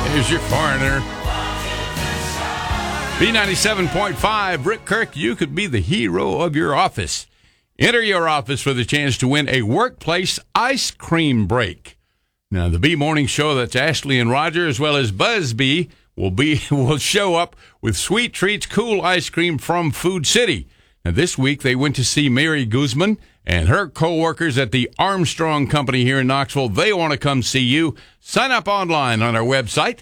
Here's your foreigner. B97.5, Rick Kirk, you could be the hero of your office. Enter your office for the chance to win a workplace ice cream break. Now, the B Morning Show, that's Ashley and Roger, as well as Buzz B, will show up with Sweet Treats cool ice cream from Food City. Now, this week, they went to see Mary Guzman and her co-workers at the Armstrong Company here in Knoxville. They want to come see you. Sign up online on our website,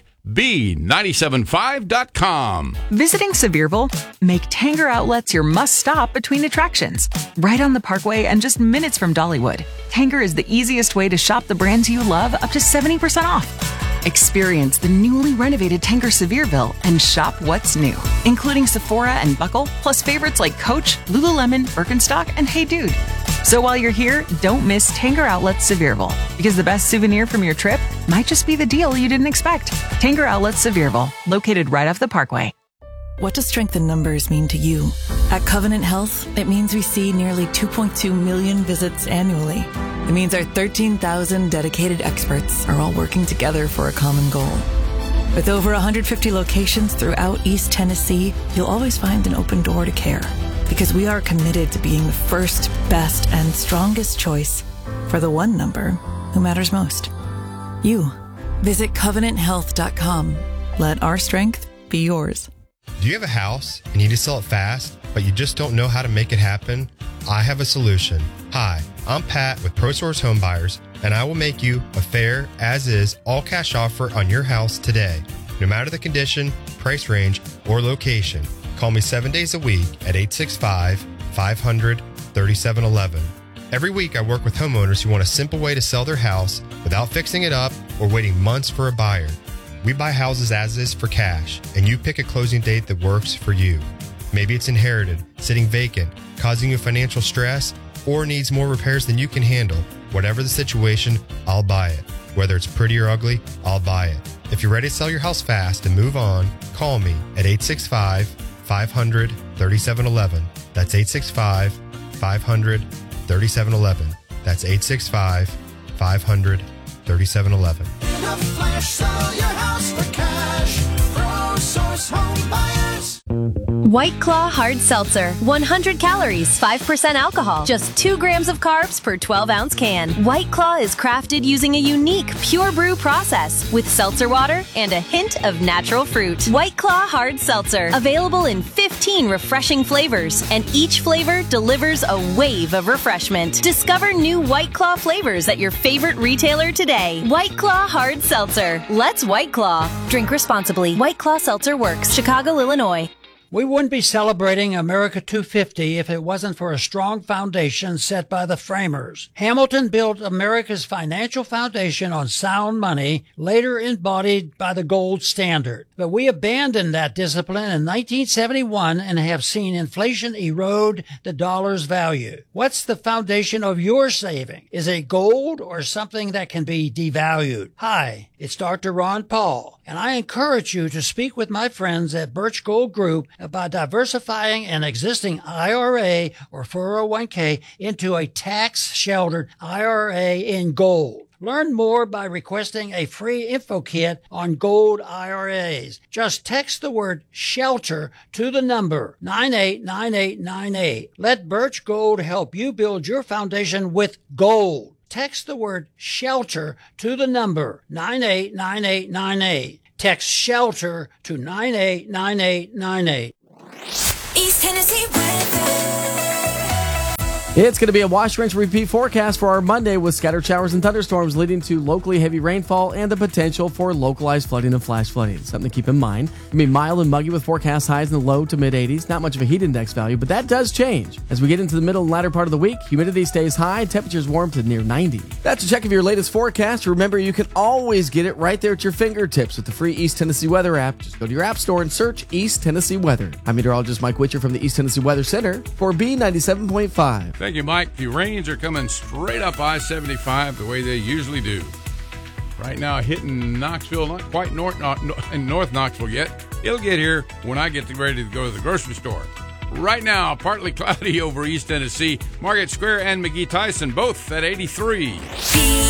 B975.com. Visiting Sevierville? Make Tanger Outlets your must-stop between attractions. Right on the Parkway and just minutes from Dollywood, Tanger is the easiest way to shop the brands you love up to 70% off. Experience the newly renovated Tanger Sevierville and shop what's new, including Sephora and Buckle, plus favorites like Coach, Lululemon, Birkenstock, and Hey Dude. So while you're here, don't miss Tanger Outlets Sevierville, because the best souvenir from your trip might just be the deal you didn't expect. Tanger Outlets Sevierville, located right off the Parkway. What does strength in numbers mean to you? At Covenant Health, it means we see nearly 2.2 million visits annually. It means our 13,000 dedicated experts are all working together for a common goal. With over 150 locations throughout East Tennessee, you'll always find an open door to care, because we are committed to being the first, best, and strongest choice for the one number who matters most. You. Visit CovenantHealth.com. Let our strength be yours. Do you have a house and you need to sell it fast, but you just don't know how to make it happen? I have a solution. Hi, I'm Pat with ProSource Home Buyers, and I will make you a fair, as-is, all-cash offer on your house today. No matter the condition, price range, or location, call me 7 days a week at 865-500-3711. Every week I work with homeowners who want a simple way to sell their house without fixing it up or waiting months for a buyer. We buy houses as is for cash, and you pick a closing date that works for you. Maybe it's inherited, sitting vacant, causing you financial stress, or needs more repairs than you can handle. Whatever the situation, I'll buy it. Whether it's pretty or ugly, I'll buy it. If you're ready to sell your house fast and move on, call me at 865-500-3711. That's 865-500-3711. That's 865-500-3711. In a flash, sell your house for cash. ProSource Home Buyers. White Claw Hard Seltzer. 100 calories, 5% alcohol, just 2 grams of carbs per 12-ounce can. White Claw is crafted using a unique pure brew process with seltzer water and a hint of natural fruit. White Claw Hard Seltzer. Available in 15 refreshing flavors, and each flavor delivers a wave of refreshment. Discover new White Claw flavors at your favorite retailer today. White Claw Hard Seltzer. Let's White Claw. Drink responsibly. White Claw Seltzer Works. Chicago, Illinois. We wouldn't be celebrating America 250 if it wasn't for a strong foundation set by the framers. Hamilton built America's financial foundation on sound money, later embodied by the gold standard. But we abandoned that discipline in 1971 and have seen inflation erode the dollar's value. What's the foundation of your saving? Is it gold or something that can be devalued? Hi, it's Dr. Ron Paul, and I encourage you to speak with my friends at Birch Gold Group about diversifying an existing IRA or 401k into a tax-sheltered IRA in gold. Learn more by requesting a free info kit on gold IRAs. Just text the word SHELTER to the number 989898. Let Birch Gold help you build your foundation with gold. Text the word SHELTER to the number 989898. Text SHELTER to 989898. East Tennessee weather. It's going to be a wash, rinse, repeat forecast for our Monday with scattered showers and thunderstorms leading to locally heavy rainfall and the potential for localized flooding and flash flooding. Something to keep in mind. It's going to be mild and muggy with forecast highs in the low to mid 80s. Not much of a heat index value, but that does change. As we get into the middle and latter part of the week, humidity stays high, temperatures warm to near 90. That's a check of your latest forecast. Remember, you can always get it right there at your fingertips with the free East Tennessee Weather app. Just go to your app store and search East Tennessee Weather. I'm meteorologist Mike Witcher from the East Tennessee Weather Center for B97.5. Thank you, Mike. The rains are coming straight up I-75 the way they usually do. Right now, hitting Knoxville, not quite in North Knoxville yet. It'll get here when I get ready to go to the grocery store. Right now, partly cloudy over East Tennessee. Market Square and McGee Tyson both at 83.